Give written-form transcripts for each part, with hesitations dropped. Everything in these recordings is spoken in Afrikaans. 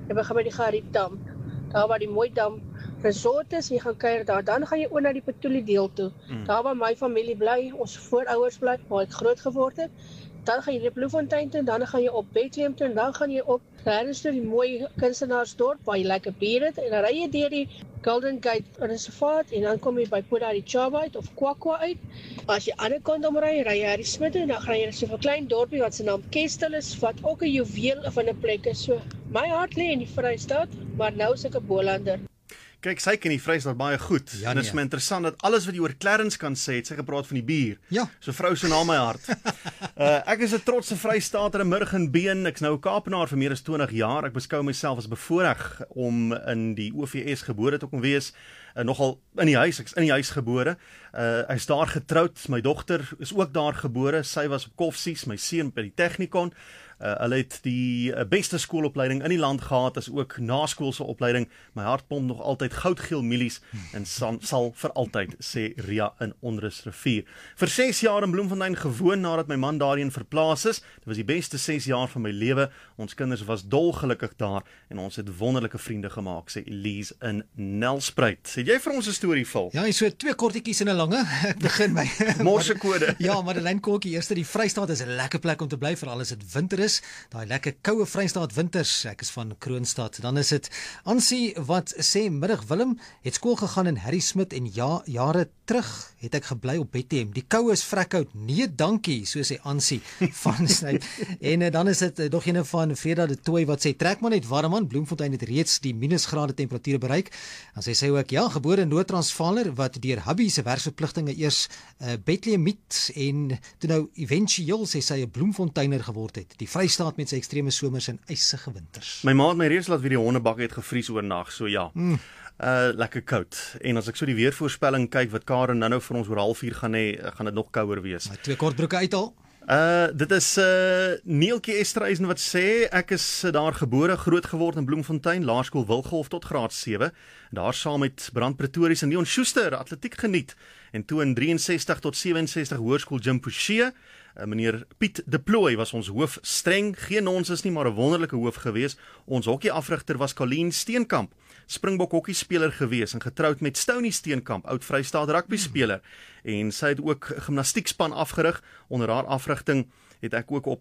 Jy begin by die Gariepdam, daar waar die mooi dam resort is, jy gaan kuier daar, dan gaan jy oor na die Petuli deel toe. Daar waar my familie bly, ons voorouers bly, waar ek groot geword het. Dan gaan jy die Bloemfontein toe, dan gaan jy op Bethlehem toe, en dan gaan jy op Randstad, die mooi kunstenaarsdorp, waar jy lekker bier het, en dan ry jy deur die Golden Gate reservaat, en dan kom jy by Podari Chaba uit, of Kwakwa uit. As jy ander kant omry, ry jy Harry Smith, en dan gaan jy so 'n klein dorpie, wat sy naam Kestel is, wat ook 'n juweel van 'n plek is. So, my hart lê in die Vrystaat, maar nou is ek 'n Bolander. Kyk, sy ken die Vrystaat baie goed. Ja, en dit is nee. my interessant dat alles wat jy oor Clarence kan sê, het sy gepraat van die bier. Ja. So vrou so na my hart. Ek is 'n trotse Vrystaater in murg en been. Ek's nou 'n Kaapenaar vir meer as 20 jaar. Ek beskou myself as bevoorreg om in die OVS gebore te kon wees. Nogal in die huis, ek's in die huis gebore. Ek's daar getroud. My dogter is ook daar gebore. Sy was op Koffsies, my seun by die Technikon. Hulle het die beste skoolopleiding in die land gehad, as ook naskoolse opleiding. My hart pomp nog altyd goudgeel mielies en sal vir altyd, sê Ria in Onrusrivier. Vir 6 jaar in Bloemfontein gewoon nadat my man daarheen verplaas is. Dit was die beste 6 jaar van my lewe. Ons kinders was dolgelukkig daar en ons het wonderlike vriende gemaak, sê Elise in Nelspruit. Sê jy vir ons 'n storie vol? Ja, so 2 kortetjies en 'n lange. Ek begin my Morsekode. Ja, Madeleine Kokkie, eerste, die Vrystaat is 'n lekker plek om te bly, veral as dit winter is. Daai lekker koue Vrystaat winters. Ek is van Kroonstad. Dan is dit Ansie wat sê, middag Willem, het skool gegaan in Harry Smith en jare terug het ek gebly op Bethlehem. Die koue is vrekkoud. Nee, dankie, so sê Ansie van Sny. En dan is dit nog eene van Freda de Tooi wat sê, trek maar net warm aan. Bloemfontein het reeds die minusgrade temperature bereik. En sy sê ook, ja, gebore in Noord-Transvaaler wat deur hubby se werksverpligtinge eers Bethlehemiet en toe nou eventueel sê sy 'n Bloemfonteiner geword het. Die Vrystaat met sy ekstreme somers en ysige winters. My ma het my reeds laat weet die hondebak het gevries oornag, so ja. Lekker koud. En as ek so die weervoorspelling kyk wat Karen nou vir ons oor 0:30 gaan hê, gaan dit nog kouer wees. Maar 2 kortbroeke uithaal. Dit is Neeltjie Esterhuizen wat sê, ek is daar gebore, groot geword in Bloemfontein, Laerskool Wilgolf tot graad 7. Daar saam met Brand Pretorius en Leon Schuster atletiek geniet. En toe in 63 tot 67 Hoërskool Jim Pouchet. Meneer Piet de Plooy was ons hoof, streng, geen nonsens nie, maar 'n wonderlike hoof gewees. Ons hokkieafrigter was Colleen Steenkamp, Springbok hokkiespeler gewees en getroud met Stony Steenkamp, oud Vrystaat rugby speler. En sy het ook gimnastiekspan afgerig. Onder haar afrigting het ek ook op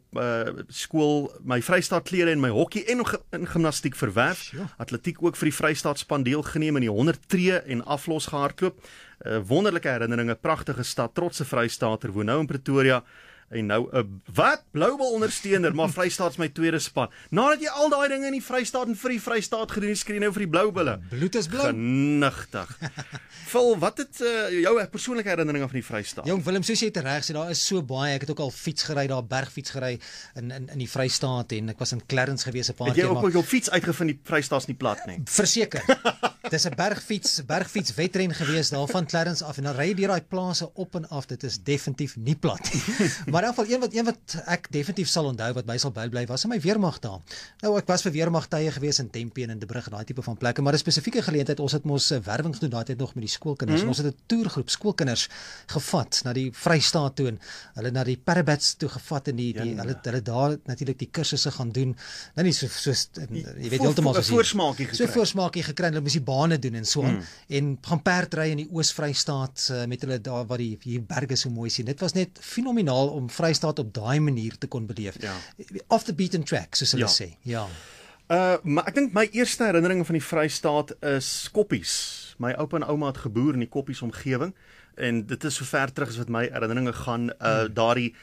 skool my Vrystaat klere en my hokkie en in gimnastiek verwerf. Atletiek ook vir die Vrystaatspan deelgeneem in die 100 tree en aflos gehardloop. Wonderlike herinneringe, pragtige stad, trotse Vrystaater, woon nou in Pretoria. En nou 'n Bloubal ondersteuner, maar Vrystaat is my tweede span. Nadat jy al daai dinge in die Vrystaat en vir die Vrystaat gedoen, skree nou vir die Bloubulle. Bloed is blou. Genigtig. Phil, wat het jou persoonlike herinneringe van die Vrystaat? Jong Willem, soos jy het reg sê, daar is so baie. Ek het ook al fiets gery daar, bergfiets gery in die Vrystaat en ek was in Clarence gewees 'n paar keer. Het jy ook op jou fiets uitgevind die Vrystaat is nie plat nie? Verseker. Dis 'n bergfiets wedren gewees daar van Clarence af en dan ry jy deur daai plase op en af. Dit is definitief nie plat nie. Maar in ieder geval een wat ek definitief sal onthou wat my sal bybly was in my weermag daar. Nou ek was vir weermagtye gewees in Tempe en in De Brugge, daai tipe van plekke, maar 'n spesifieke geleentheid, ons het mos werwing gedoen daai tyd nog met die skoolkinders. En ons het 'n toergroep skoolkinders gevat na die Vrystaat toe en hulle na die Parabats toe gevat en hulle daar natuurlik die kursusse gaan doen. Nou nie soos jy weet heeltemal soos 'n voorsmaakie gekry. So 'n voorsmaakie gekry en hulle moes die bane doen en so aan en gaan perdry in die Oos-Vrystaat met hulle daar waar die berge so mooi sien. Dit was net fenomenaal om Vrystaat op daai manier te kon beleef. Ja. Off the beaten track, soos hulle sê. Ja. Maar ek dink my eerste herinneringe van die Vrystaat is koppies. My oupa en ouma het geboer in die Koppies omgewing en dit is so ver terug as wat my herinneringe gaan, daardie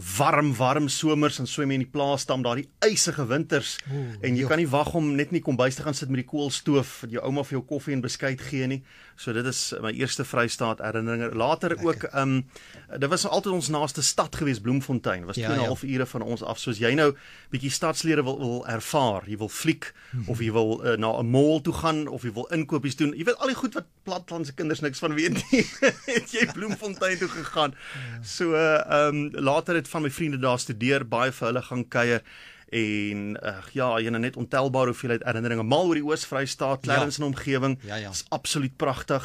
warm somers en swem in die plaasdam, daardie ysige winters en jy kan nie wag om net in die kombuis te gaan sit met die koolstoof, jou ouma vir jou koffie en beskuit gee nie. So dit is my eerste Vrystaat herinneringe. Later ook, dit was altyd ons naaste stad gewees, Bloemfontein, was 2,5 ure van ons af, soos jy nou bietjie stadslede wil ervaar, jy wil fliek, of jy wil na 'n mall toe gaan, of jy wil inkopies doen, jy weet al die goed wat platlandse kinders niks van weet nie, het jy Bloemfontein toe gegaan. So, later het van my vriende daar studeer, baie vir hulle gaan kuier, en jy net ontelbare hoeveelheid herinneringe, mal oor die Oos-Vrystaat, Clarence en omgewing, is absoluut pragtig.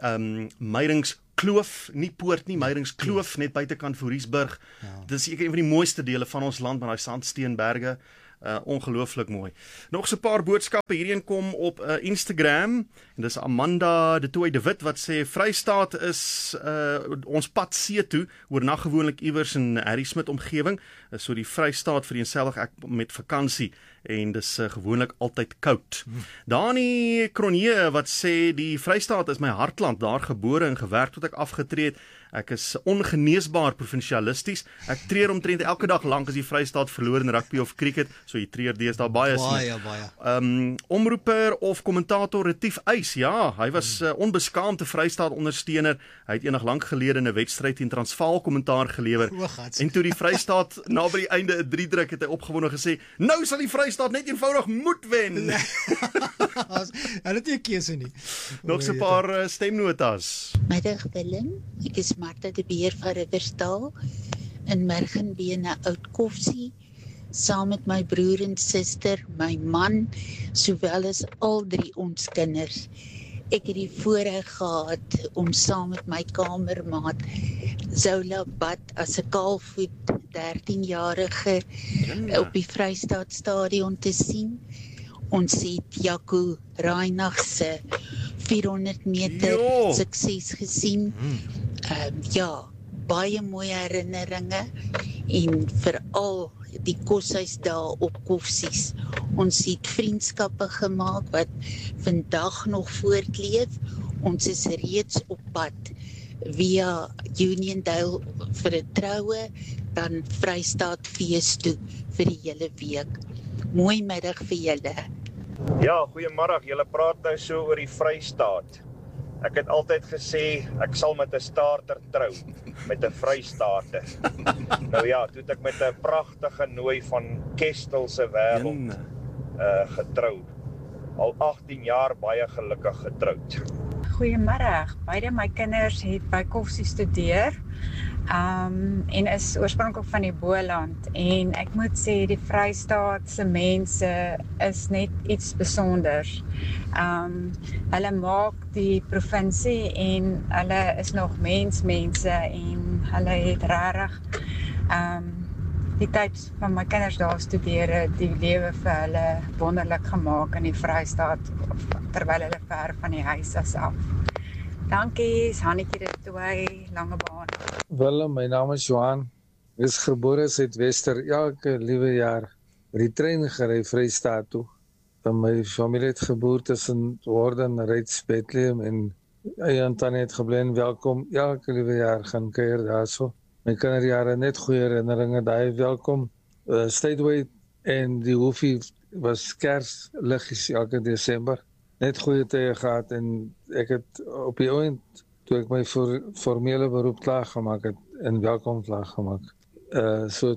Meiringskloof, nie poort nie, Meiringskloof, net buitekant Voorriesburg, dit is seker een van die mooiste dele van ons land, met daai sandsteenberge, Ongelooflik mooi. Nog so 'n paar boodskappe, hierdie kom op Instagram, en dis Amanda de Tooi de Wit wat sê, Vrystaat is ons pad see toe, oornag gewoonlik iewers in Harry Smit omgewing, so die Vrystaat vereenselwig ek met vakansie, en dis gewoonlik altyd koud. Dani Cronje wat sê, die Vrystaat is my hartland, daar gebore en gewerk tot ek afgetree het. Ek is ongeneesbaar provinsialisties. Ek treur omtrent elke dag lank as die Vrystaat verloor in rugby of cricket, so jy treur deesdae baie. Omroeper of kommentator Retief Eys, ja, hy was onbeskaamde Vrystaat ondersteuner. Hy het enig lank gelede in 'n wedstryd teen Transvaal kommentaar gelewer. En toe die Vrystaat na by die einde 'n 3 druk, het hy opgewonde gesê, nou sal die Vrystaat net eenvoudig moet wen. Hulle het nie 'n keuse nie. Nog so 'n paar stemnotas. Middag Willem, ek is Martha de Beer van Riversdal in Mergenbene Oud Koffsie, saam met my broer en suster, my man, sowel as al 3 ons kinders. Ek het die voorreg gehad om saam met my kamermaat Zola Bad as 'n kaalvoet 13-jarige op die Vrystaat Stadion te sien. Ons het Jaco Reinagh se 400 meter sukses gesien. Ja, baie mooi herinneringe en veral die koshuisdae op Koffsies. Ons het vriendskappe gemaak wat vandag nog voortleef. Ons is reeds op pad via Uniondale vir 'n troue, dan Vrystaat fees toe vir die hele week. Mooi middag vir julle. Ja, goeiemôre. Julle praat nou so oor die Vrystaat. Ek het altyd gesê, ek sal met 'n starter trou, met 'n Vrystaater. Nou ja, toe het ek met 'n pragtige nooi van Kestel se wêreld getrou. Al 18 jaar baie gelukkig getroud. Goeiemôre. Beide my kinders het by Koffsie studeer. En is oorspronklik van die Boland, en ek moet sê die Vrystaat se mense is net iets besonders. Hulle maak die provinsie en hulle is nog mense en hulle het regtig die tyd van my kinders daar studeer, die lewe vir hulle wonderlik gemaak in die Vrystaat terwyl hulle ver van die huis af. Dankie, Hannetjie de Tooi, Langebaan. Willem, my naam is Johan. Ek is gebore Suidwester, elke liewe jaar met die trein gery Vrystaat toe. Dan my familie het geboor tussen Warden, Reeds, Bethlehem en Eie Tannie het gebly en welkom. Elke liewe jaar gaan kuier daarso. My kinderjare net goeie herinneringe, daai welkom. Stateway en die hoofie was Kersliggies elke Desember. Net goeie tye gehad en ek het op die oomblik toe ek my formele beroep klaar gemaak het en welkom klaar gemaak. So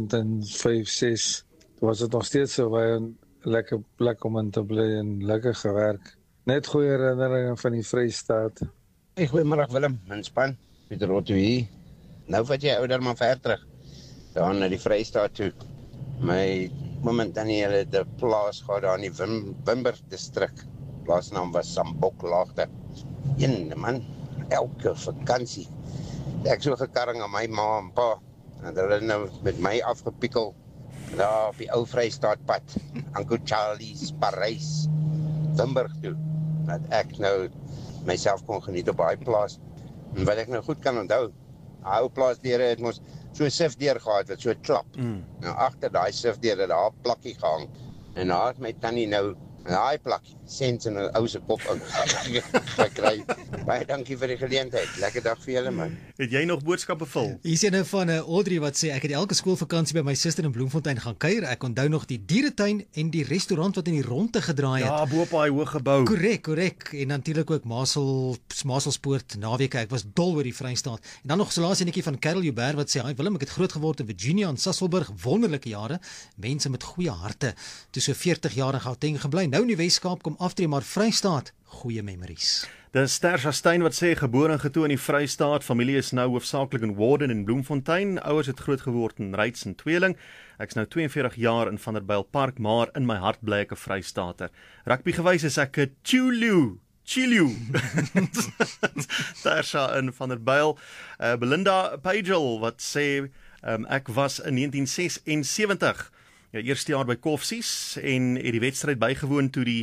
2005-6 was dit nog steeds so baie 'n lekker plek om in te bly en lekker gewerk. Net goeie herinneringe van die Vrystaat. Hey, goeiemôre Willem, in span, Pieter Otto hier. Nou wat jy ouder maar ver terug. Daar na die Vrystaat toe. My moment dan hier het 'n plaas gehad daar in die Wimber distrik. Plaasnaam was Sambok Laagte. Man, elke vakansie. Ek so gekarring aan my ma en pa. En hulle nou met my afgepikkel daar op die ou Vrystaatpad. Uncle Charlie's Parys, Wimberg toe. Dat ek nou myself kon geniet op daai plaas. En wat ek nou goed kan onthou, daai ou plaasdeure het mos so 'n sifdeur gehad wat so klap. Nou agter daai sifdeur het daar 'n plakkie gehang. En daar het my tannie nou daai plakkie sent in 'n ou se kop gekry. Baie dankie vir die geleentheid. Lekker dag vir julle man. Het jy nog boodskappe vul? Hier is nou van Audrey wat sê ek het elke skoolvakansie by my suster in Bloemfontein gaan kuier. Ek onthou nog die dieretuin en die restaurant wat in die rondte gedraai het. Ja, bo op daai hoë gebou. Korrek. En natuurlik ook Maselspoort naweke. Ek was dol oor die Vrystaat. En dan nog so laas enetjie van Carol Joubert wat sê, "Hi Willem, ek het groot geword in Virginia en Sasolburg, wonderlike jare. Mense met goeie harte. Toe so 40 jaar in Gauteng gebly. Nou in die Weskaap kom aftree, maar Vrystaat, goeie memories." Dis Tersha Steyn wat sê gebore en getoe in die Vrystaat, familie is nou hoofsaaklik in Warden en Bloemfontein, ouers het groot geword in Reeds en Tweeling. Ek's nou 42 jaar in Vanderbijlpark, maar in my hart bly ek 'n Vrystaater. Rugby gewys is ek 'n Chulu. Tersha in Vanderbijl. Belinda Pagel wat sê ek was in 1976 Ja, eerste jaar by Koffsies en het die wedstryd bygewoon toe die